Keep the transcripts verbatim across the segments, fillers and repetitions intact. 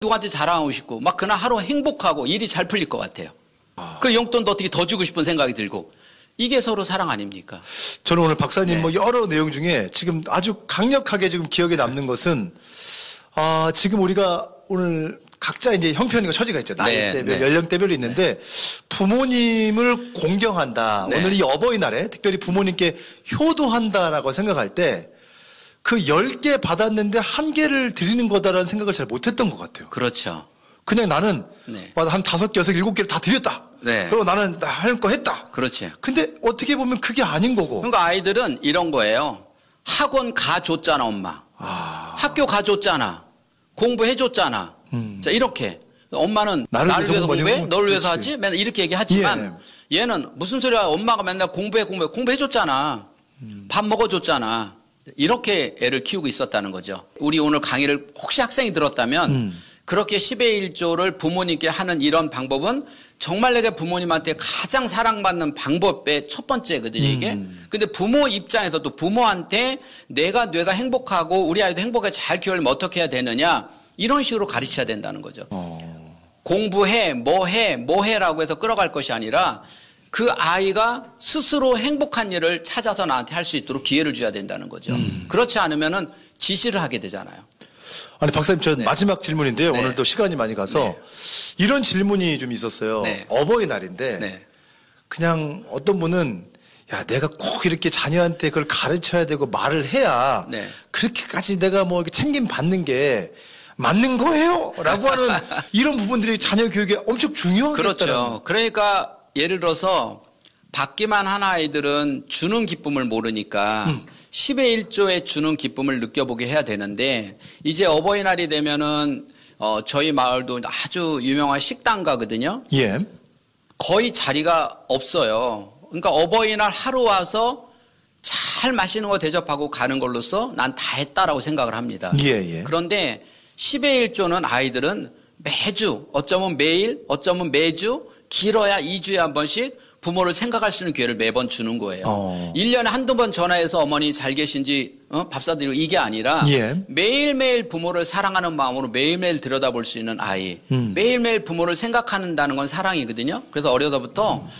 누구한테 자랑하고 싶고 막 그날 하루 행복하고 일이 잘 풀릴 것 같아요. 아. 그 용돈도 어떻게 더 주고 싶은 생각이 들고 이게 서로 사랑 아닙니까? 저는 오늘 박사님 네. 뭐 여러 내용 중에 지금 아주 강력하게 지금 기억에 남는 것은 아 지금 우리가 오늘 각자 이제 형편과 처지가 있죠. 나이대별, 네, 연령대별로 있는데 부모님을 공경한다. 네. 오늘 이 어버이날에 특별히 부모님께 효도한다라고 생각할 때 그 열 개 받았는데 한 개를 드리는 거다라는 생각을 잘 못했던 것 같아요. 그렇죠. 그냥 나는 네. 한 다섯 개, 여섯 개, 일곱 개를 다 드렸다. 네. 그리고 나는 할 거 했다. 그렇지. 근데 어떻게 보면 그게 아닌 거고. 그러니까 아이들은 이런 거예요. 학원 가줬잖아, 엄마. 아... 학교 가줬잖아. 공부해줬잖아. 음. 자, 이렇게. 엄마는 나를, 나를 위해서 공부해? 너를 위해서 하지? 맨날 이렇게 얘기하지만 예. 얘는 무슨 소리야. 엄마가 맨날 공부해, 공부해. 공부해줬잖아. 음. 밥 먹어줬잖아. 이렇게 애를 키우고 있었다는 거죠. 우리 오늘 강의를 혹시 학생이 들었다면 음. 그렇게 십의 일조를 부모님께 하는 이런 방법은 정말 내가 부모님한테 가장 사랑받는 방법의 첫 번째거든요, 이게. 음. 근데 부모 입장에서도 부모한테 내가 뇌가 행복하고 우리 아이도 행복하게 잘 키우려면 어떻게 해야 되느냐 이런 식으로 가르쳐야 된다는 거죠. 어. 공부해, 뭐해, 뭐해라고 해서 끌어갈 것이 아니라 그 아이가 스스로 행복한 일을 찾아서 나한테 할 수 있도록 기회를 줘야 된다는 거죠. 음. 그렇지 않으면은 지시를 하게 되잖아요. 아니 박사님 저 네. 마지막 질문인데요. 네. 오늘도 시간이 많이 가서 네. 이런 질문이 좀 있었어요. 네. 어버이날인데 네. 그냥 어떤 분은 야 내가 꼭 이렇게 자녀한테 그걸 가르쳐야 되고 말을 해야 네. 그렇게까지 내가 뭐 이렇게 챙김 받는 게 맞는 거예요? 라고 하는 이런 부분들이 자녀 교육에 엄청 중요하겠다는. 그렇죠. 그러니까 예를 들어서 받기만 한 아이들은 주는 기쁨을 모르니까 음. 십의 일조에 주는 기쁨을 느껴보게 해야 되는데 이제 어버이날이 되면은 어 저희 마을도 아주 유명한 식당가거든요. 예. 거의 자리가 없어요. 그러니까 어버이날 하루 와서 잘 맛있는 거 대접하고 가는 걸로써 난 다 했다라고 생각을 합니다. 예, 예. 그런데 십의 일조는 아이들은 매주 어쩌면 매일 어쩌면 매주 길어야 이 주에 한 번씩 부모를 생각할 수 있는 기회를 매번 주는 거예요. 어. 일 년에 한두 번 전화해서 어머니 잘 계신지 어? 밥 사드리고 이게 아니라 예. 매일매일 부모를 사랑하는 마음으로 매일매일 들여다볼 수 있는 아이. 음. 매일매일 부모를 생각한다는 건 사랑이거든요. 그래서 어려서부터 음.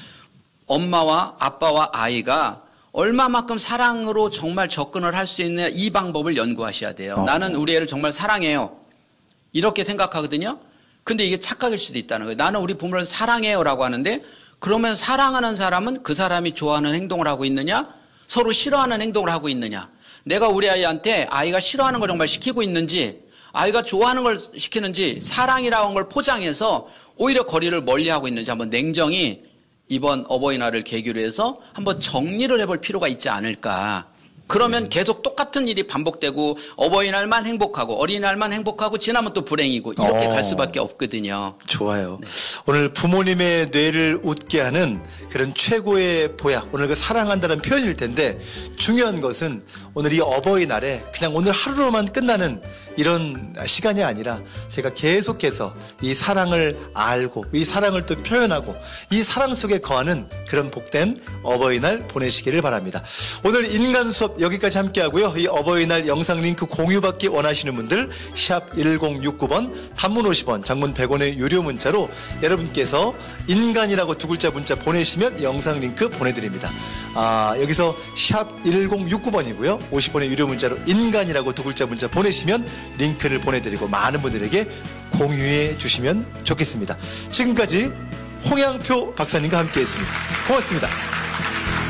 엄마와 아빠와 아이가 얼마만큼 사랑으로 정말 접근을 할 수 있느냐 이 방법을 연구하셔야 돼요. 어. 나는 우리 애를 정말 사랑해요. 이렇게 생각하거든요. 근데 이게 착각일 수도 있다는 거예요. 나는 우리 부모를 사랑해요라고 하는데 그러면 사랑하는 사람은 그 사람이 좋아하는 행동을 하고 있느냐? 서로 싫어하는 행동을 하고 있느냐? 내가 우리 아이한테 아이가 싫어하는 걸 정말 시키고 있는지 아이가 좋아하는 걸 시키는지 사랑이라는 걸 포장해서 오히려 거리를 멀리하고 있는지 한번 냉정히 이번 어버이날을 계기로 해서 한번 정리를 해볼 필요가 있지 않을까. 그러면 계속 똑같은 일이 반복되고 어버이날만 행복하고 어린이날만 행복하고 지나면 또 불행이고 이렇게 어, 갈 수밖에 없거든요. 좋아요. 네. 오늘 부모님의 뇌를 웃게 하는 그런 최고의 보약, 오늘 그 사랑한다는 표현일 텐데 중요한 것은 오늘 이 어버이날에 그냥 오늘 하루로만 끝나는 이런 시간이 아니라 제가 계속해서 이 사랑을 알고 이 사랑을 또 표현하고 이 사랑 속에 거하는 그런 복된 어버이날 보내시기를 바랍니다. 오늘 인간 수업 여기까지 함께하고요. 이 어버이날 영상 링크 공유받기 원하시는 분들 샵 일공육구 번 단문 오십 원 장문 백 원의 유료 문자로 여러분께서 인간이라고 두 글자 문자 보내시면 영상 링크 보내드립니다. 아, 여기서 샵 일공육구 번이고요. 오십 원의 유료 문자로 인간이라고 두 글자 문자 보내시면 링크를 보내드리고 많은 분들에게 공유해 주시면 좋겠습니다. 지금까지 홍양표 박사님과 함께했습니다. 고맙습니다.